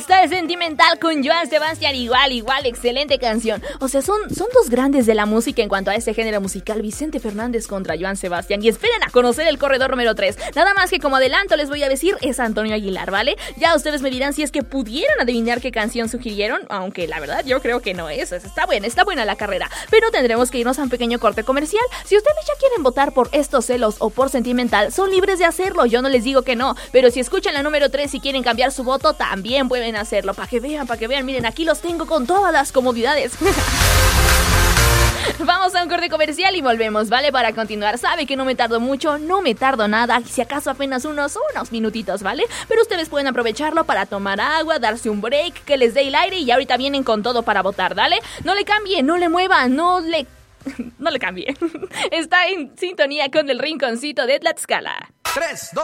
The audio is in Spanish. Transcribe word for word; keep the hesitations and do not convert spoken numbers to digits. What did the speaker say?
está el Sentimental con Joan Sebastián. Igual, igual, excelente canción. O sea, son, son dos grandes de la música en cuanto a este género musical. Vicente Fernández contra Joan Sebastián. Y esperen a conocer el corredor número tres. Nada más que como adelanto les voy a decir, es Antonio Aguilar, ¿vale? Ya ustedes me dirán si es que pudieron adivinar qué canción sugirieron. Aunque la verdad yo creo que no es. Está buena, está buena la carrera. Pero tendremos que irnos a un pequeño corte comercial. Si ustedes ya quieren votar por Estos Celos o por Sentimental, son libres de hacerlo. Yo no les digo que no. Pero si escuchan la número tres y quieren cambiar su voto, también pueden hacerlo. Para que vean, para que vean. Miren, aquí los tengo con todas las comodidades. Vamos a un corte comercial y volvemos, ¿vale? Para continuar. Sabe que no me tardo mucho, no me tardo nada. Si acaso apenas unos, unos minutitos, ¿vale? Pero ustedes pueden aprovecharlo para tomar agua, darse un break, que les dé el aire y ahorita vienen con todo para votar, ¿vale? No le cambie, no le mueva, no le... no le cambie. Está en sintonía con el rinconcito de Tlaxcala. tres, dos